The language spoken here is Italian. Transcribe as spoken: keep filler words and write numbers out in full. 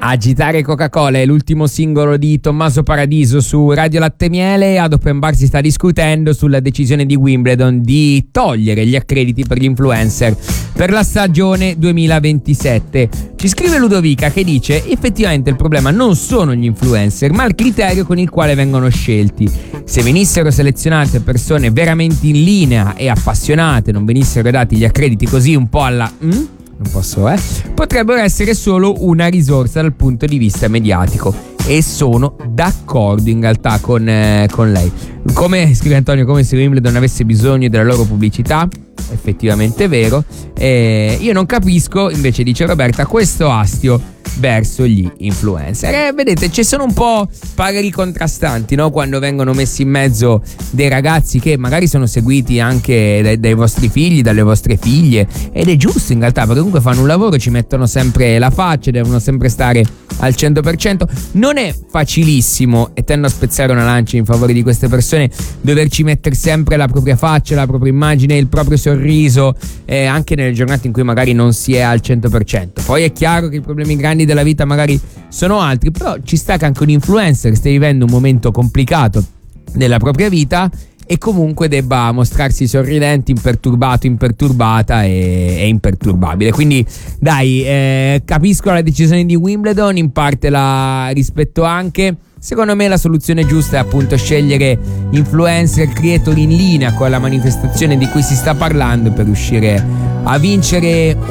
Agitare Coca-Cola è l'ultimo singolo di Tommaso Paradiso su Radio Latte Miele. Ad Open Bar si sta discutendo sulla decisione di Wimbledon di togliere gli accrediti per gli influencer per la stagione duemilaventisette. Ci scrive Ludovica che dice: effettivamente il problema non sono gli influencer, ma il criterio con il quale vengono scelti. Se venissero selezionate persone veramente in linea e appassionate, non venissero dati gli accrediti così un po' alla... Mm? non posso, eh, potrebbero essere solo una risorsa dal punto di vista mediatico. E sono d'accordo in realtà con, eh, con lei. Come scrive Antonio, come se Wimbledon avesse bisogno della loro pubblicità. Effettivamente vero. Eh, io non capisco, invece dice Roberta, questo astio verso gli influencer. Eh, vedete, ci sono un po' pareri contrastanti, no? Quando vengono messi in mezzo dei ragazzi che magari sono seguiti anche dai, dai vostri figli, dalle vostre figlie, ed è giusto in realtà, perché comunque fanno un lavoro, ci mettono sempre la faccia, devono sempre stare al cento per cento. Non è facilissimo, e tendo a spezzare una lancia in favore di queste persone, doverci mettere sempre la propria faccia, la propria immagine, il proprio sorriso, eh, anche nelle giornate in cui magari non si è al cento per cento. Poi è chiaro che i problemi grandi della vita magari sono altri, però ci sta che anche un influencer stia vivendo un momento complicato nella propria vita e comunque debba mostrarsi sorridente, imperturbato, imperturbata e, e imperturbabile. Quindi dai, eh, capisco la decisione di Wimbledon, in parte la rispetto anche. Secondo me la soluzione giusta è appunto scegliere influencer, creator in linea con la manifestazione di cui si sta parlando per riuscire a vincere